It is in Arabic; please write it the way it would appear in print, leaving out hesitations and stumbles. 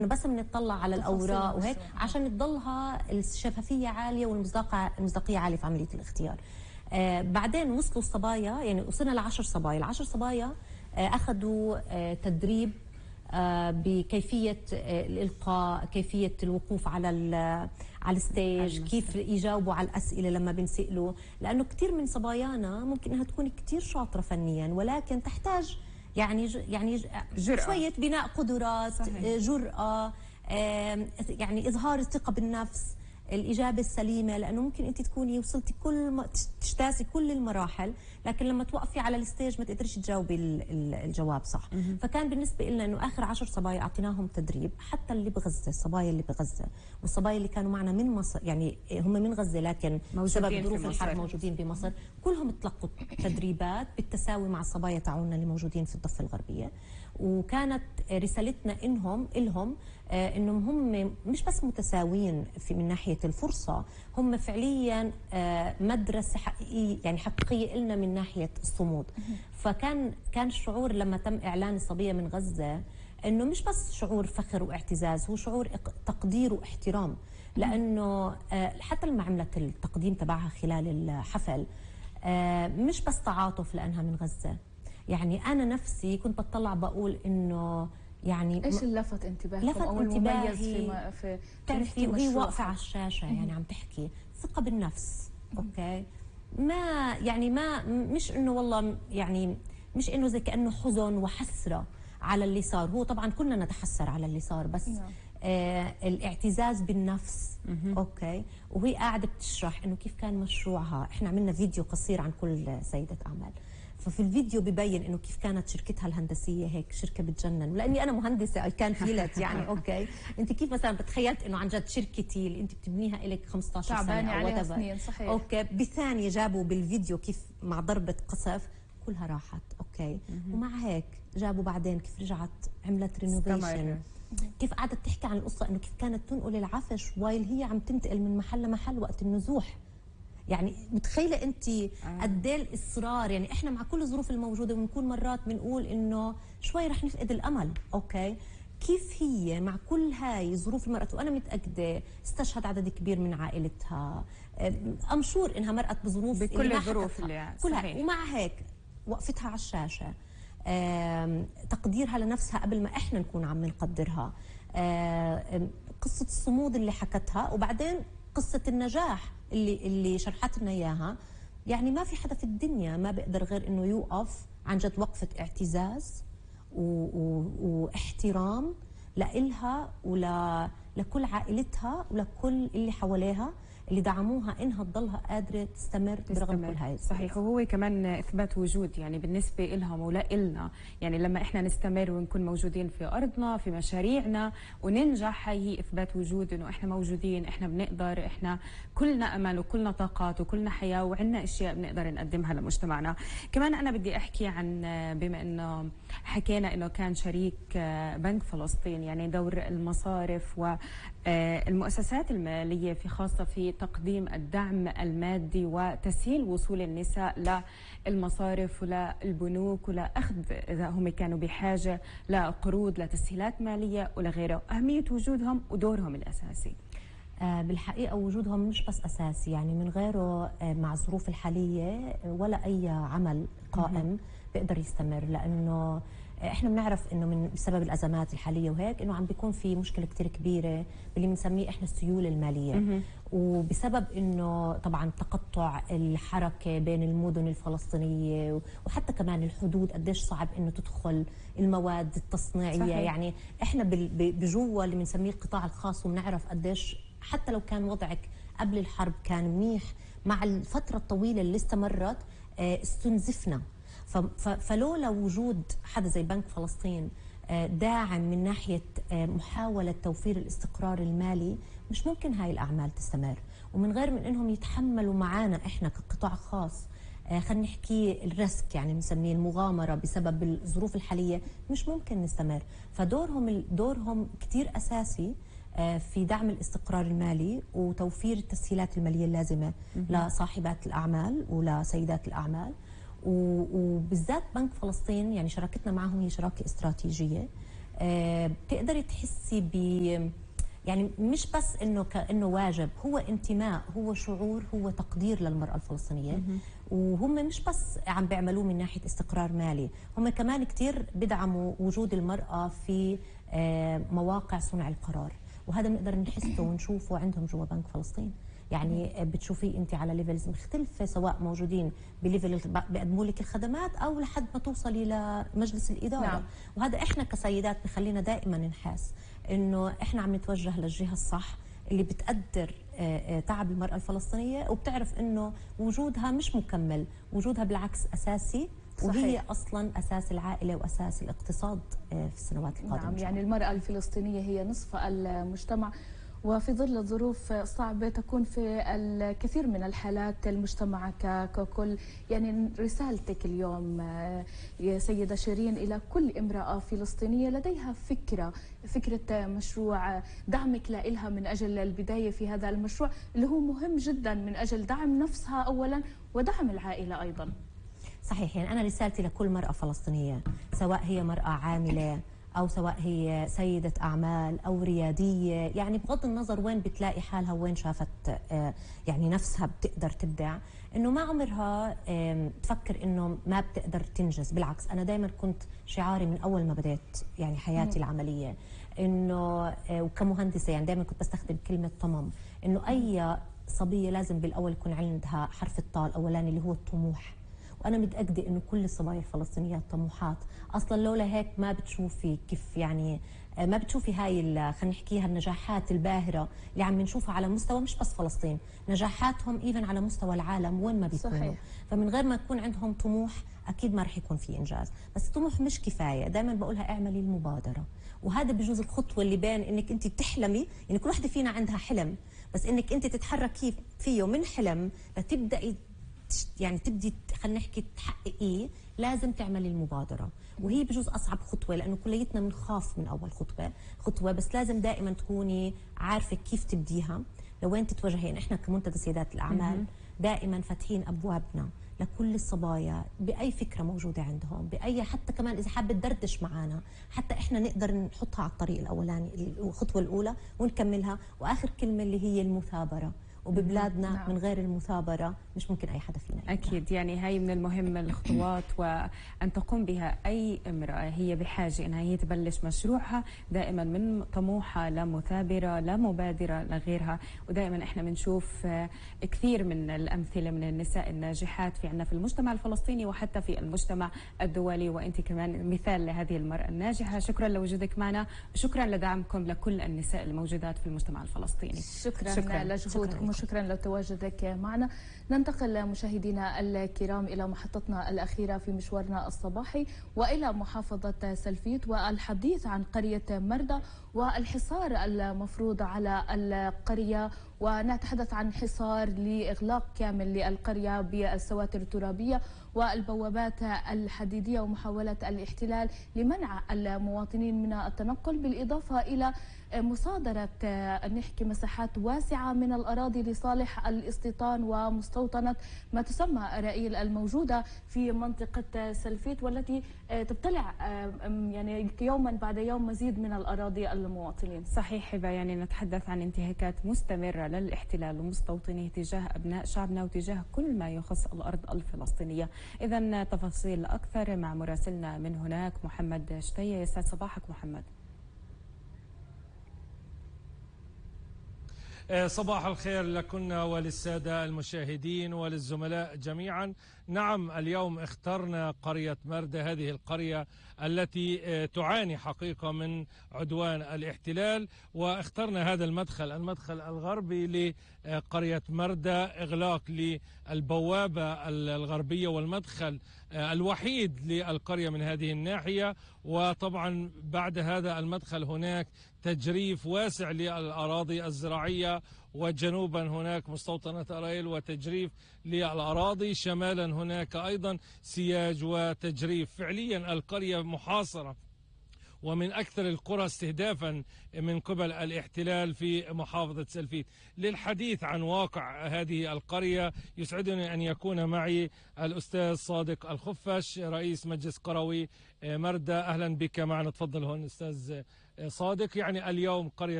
بس بنطلع على الاوراق وهيك عشان تضلها الشفافيه عاليه والمصداقيه عاليه في عمليه الاختيار. بعدين وصلوا الصبايا، يعني وصلنا ل10 صبايا، ال10 صبايا اخذوا تدريب بكيفيه الالقاء، كيفيه الوقوف على الستيج، كيف يجاوبوا على الاسئله لما بنسالوا، لانه كثير من صبايانا ممكن انها تكون كثير شاطره فنيا ولكن تحتاج يعني جرأة. شويه بناء قدرات، صحيح. جرأة، يعني اظهار الثقه بالنفس، الإجابة السليمة، لأنه ممكن أنت تكوني وصلتي تجتازي كل المراحل، لكن لما توقفي على الستيج ما تقدريش تجاوبي الجواب صح. فكان بالنسبة لنا أنه آخر 10 صبايا أعطيناهم تدريب، حتى اللي بغزة، الصبايا اللي بغزة والصبايا اللي كانوا معنا من مصر، يعني هم من غزة لكن بسبب ظروف الحرب موجودين بمصر، كلهم تلقوا تدريبات بالتساوي مع الصبايا تاعونا اللي موجودين في الضفة الغربية. وكانت رسالتنا إلهم انهم هم مش بس متساويين من ناحيه الفرصه، هم فعليا مدرسه حقيقيه، يعني حقيقيه لنا من ناحيه الصمود. فكان الشعور لما تم اعلان الصبيه من غزه انه مش بس شعور فخر واعتزاز، هو شعور تقدير واحترام، لانه حتى لما عملت التقديم تبعها خلال الحفل مش بس تعاطف لانها من غزه، يعني انا نفسي كنت بطلع بقول انه يعني ايش اللي لفت انتباهكم لفت او المميز في بتعرفي وهي واقفه على الشاشه يعني عم تحكي ثقه بالنفس. اوكي، ما يعني ما مش انه والله يعني مش انه زي كانه حزن وحسره على اللي صار، هو طبعا كلنا نتحسر على اللي صار، بس الاعتزاز بالنفس. اوكي، وهي قاعده بتشرح انه كيف كان مشروعها. احنا عملنا فيديو قصير عن كل سيده اعمال، ففي الفيديو ببين انه كيف كانت شركتها الهندسيه هيك شركه بتجنن، ولاني انا مهندسه اي كان فيلت يعني اوكي، انت كيف مثلا بتخيلت انه عن جد شركتي اللي انت بتبنيها لك 15 سنه او عليها سنين، صحيح. اوكي، بثانيه جابوا بالفيديو كيف مع ضربه قصف كلها راحت. اوكي، ومع هيك جابوا بعدين كيف رجعت عملت رينوفيشن، كيف قعدت تحكي عن القصه انه كيف كانت تنقل العفش وايل هي عم تنتقل من محل لمحل وقت النزوح. يعني متخيله انت قد ايه الاصرار، يعني احنا مع كل الظروف الموجوده بنكون مرات بنقول انه شوي رح نفقد الامل. اوكي، كيف هي مع كل هاي ظروف المرأة، وانا متاكده استشهد عدد كبير من عائلتها، امشور انها مرقت بظروف بكل الظروف اللي كلها، ومع هيك وقفتها على الشاشه، تقديرها لنفسها قبل ما احنا نكون عم نقدرها، قصه الصمود اللي حكتها، وبعدين قصه النجاح اللي شرحت لنا اياها. يعني ما في حدا في الدنيا ما بيقدر غير انه يوقف عن جد وقفه اعتزاز واحترام لإلها ولكل عائلتها ولكل اللي حواليها اللي دعموها انها تضلها قادره تستمر برغم كل هاي. صحيح، وهو كمان اثبات وجود يعني بالنسبه لهم ولنا، يعني لما احنا نستمر ونكون موجودين في ارضنا في مشاريعنا وننجح، هي اثبات وجود انه احنا موجودين، احنا بنقدر، احنا كلنا امل وكلنا طاقات وكلنا حياه وعندنا اشياء بنقدر نقدمها لمجتمعنا. كمان انا بدي احكي عن، بما انه حكينا انه كان شريك بنك فلسطين، يعني دور المصارف والمؤسسات الماليه في خاصه في تقديم الدعم المادي وتسهيل وصول النساء للمصارف وللبنوك ولأخذ إذا هم كانوا بحاجة لقروض لتسهيلات مالية ولغيره، أهمية وجودهم ودورهم الأساسي. بالحقيقة وجودهم مش بس أساسي، يعني من غيره مع الظروف الحالية ولا أي عمل قائم بيقدر يستمر، لأنه احنا بنعرف انه بسبب الازمات الحاليه وهيك انه عم بيكون في مشكله كثير كبيره باللي بنسميه احنا السيوله الماليه، وبسبب انه طبعا تقطع الحركه بين المدن الفلسطينيه وحتى كمان الحدود قديش صعب انه تدخل المواد التصنيعيه. صحيح. يعني احنا بجوا اللي بنسميه القطاع الخاص، وبنعرف قديش حتى لو كان وضعك قبل الحرب كان منيح، مع الفتره الطويله اللي استمرت استنزفنا. فلولا وجود حدا زي بنك فلسطين داعم من ناحية محاولة توفير الاستقرار المالي، مش ممكن هاي الأعمال تستمر. ومن غير من أنهم يتحملوا معنا إحنا كقطاع خاص خلينا نحكي الريسك، يعني بنسميه المغامرة بسبب الظروف الحالية، مش ممكن نستمر. فدورهم كتير أساسي في دعم الاستقرار المالي وتوفير التسهيلات المالية اللازمة لصاحبات الأعمال ولسيدات الأعمال. وبالذات بنك فلسطين يعني شراكتنا معهم هي شراكة استراتيجية، بتقدري تحسي ب يعني مش بس انه كانه واجب، هو انتماء، هو شعور، هو تقدير للمراه الفلسطينيه. وهم مش بس عم بيعملوه من ناحيه استقرار مالي، هم كمان كثير بدعموا وجود المراه في مواقع صنع القرار، وهذا بنقدر نحسه ونشوفه عندهم جوا بنك فلسطين. يعني بتشوفيه انت على ليفلز مختلفه، سواء موجودين بليفل بيقدموا لك الخدمات او لحد ما توصلي لمجلس الاداره. نعم. وهذا احنا كسيدات بخلينا دائما نحس انه احنا عم نتوجه للجهه الصح اللي بتقدر تعب المراه الفلسطينيه، وبتعرف انه وجودها مش مكمل، وجودها بالعكس اساسي. وهي صحيح. اصلا اساس العائله واساس الاقتصاد في السنوات القادمه. نعم، يعني المرأة الفلسطينية هي نصف المجتمع، وفي ظل ظروف صعبة تكون في الكثير من الحالات المجتمع ككل. يعني رسالتك اليوم يا سيدة شيرين إلى كل امرأة فلسطينية لديها فكرة مشروع، دعمك لها من أجل البداية في هذا المشروع اللي هو مهم جدا من أجل دعم نفسها أولا ودعم العائلة أيضا. صحيح. يعني أنا رسالتي لكل مرأة فلسطينية، سواء هي مرأة عاملة أو سواء هي سيدة أعمال أو ريادية، يعني بغض النظر وين بتلاقي حالها وين شافت يعني نفسها بتقدر تبدع، إنه ما عمرها تفكر إنه ما بتقدر تنجز. بالعكس، أنا دائما كنت شعاري من أول ما بديت يعني حياتي العملية إنه وكمهندسة يعني دائما كنت بستخدم كلمة طمم، إنه أي صبية لازم بالأول يكون عندها حرف الطاء الأولاني اللي هو الطموح. وانا متاكده انه كل الصبايا الفلسطينيات طموحات اصلا، لولا هيك ما بتشوفي كيف يعني ما بتشوفي هاي خلينا نحكيها النجاحات الباهره اللي عم نشوفها على مستوى مش بس فلسطين، نجاحاتهم ايفن على مستوى العالم وين ما بيكونوا. صحيح. فمن غير ما يكون عندهم طموح اكيد ما رح يكون في انجاز. بس الطموح مش كفايه، دائما بقولها اعملي المبادره، وهذا بجوز الخطوه اللي بين انك انت تحلمي، يعني كل وحده فينا عندها حلم، بس انك انت تتحركي فيه من حلم لتبداي يعني تبدي خلينا نحكي تحققيه، لازم تعملي المبادره. وهي بجوز اصعب خطوه لانه كليتنا بنخاف من اول خطوه، بس لازم دائما تكوني عارفه كيف تبديها، لوين تتوجهين. احنا كمنتدى سيدات الاعمال دائما فاتحين ابوابنا لكل الصبايا باي فكره موجوده عندهم، باي حتى كمان اذا حابه تدردش معنا، حتى احنا نقدر نحطها على الطريق الاولاني، الخطوه الاولى ونكملها. واخر كلمه اللي هي المثابره، وببلادنا نعم. من غير المثابرة مش ممكن أي حدا فينا يقدر. أكيد، يعني هاي من المهم الخطوات وأن تقوم بها أي امرأة هي بحاجة أنها هي تبلش مشروعها، دائما من طموحة لمثابرة لمبادرة لغيرها. ودائما إحنا بنشوف كثير من الأمثلة من النساء الناجحات في عنا في المجتمع الفلسطيني وحتى في المجتمع الدولي، وأنت كمان مثال لهذه المرأة الناجحة. شكرا لوجودك معنا، شكرا لدعمكم لكل النساء الموجودات في المجتمع الفلسطيني. شكرا لجهودكم وشكرا لتواجدك معنا. ننتقل مشاهدينا الكرام إلى محطتنا الأخيرة في مشوارنا الصباحي وإلى محافظة سلفيت والحديث عن قرية مردة والحصار المفروض على القرية، ونتحدث عن حصار لإغلاق كامل للقرية بالسواتر الترابية والبوابات الحديدية ومحاولة الاحتلال لمنع المواطنين من التنقل، بالإضافة إلى مصادرة نحكي مساحات واسعة من الأراضي لصالح الاستيطان ومستوطنة ما تسمى أرائيل الموجودة في منطقة سلفيت، والتي تبتلع يعني يوما بعد يوم مزيد من الأراضي المواطنين. صحيح هبة، يعني نتحدث عن انتهاكات مستمرة للاحتلال ومستوطنيه تجاه أبناء شعبنا وتجاه كل ما يخص الأرض الفلسطينية. إذا تفاصيل أكثر مع مراسلنا من هناك محمد شتية. يسعد صباحك محمد. صباح الخير لكن وللسادة المشاهدين وللزملاء جميعا. نعم، اليوم اخترنا قرية مردة، هذه القرية التي تعاني حقيقة من عدوان الاحتلال، واخترنا هذا المدخل الغربي لقرية مردة، إغلاق للبوابة الغربية والمدخل الوحيد للقرية من هذه الناحية. وطبعا بعد هذا المدخل هناك تجريف واسع للأراضي الزراعية، وجنوبا هناك مستوطنة أرائيل وتجريف للأراضي، شمالا هناك أيضا سياج وتجريف. فعليا القرية محاصرة ومن أكثر القرى استهدافا من قبل الاحتلال في محافظة سلفيت. للحديث عن واقع هذه القرية يسعدني أن يكون معي الأستاذ صادق الخفش رئيس مجلس قروي مردة. أهلا بك معنا، تفضل هون أستاذ صادق. يعني اليوم قرية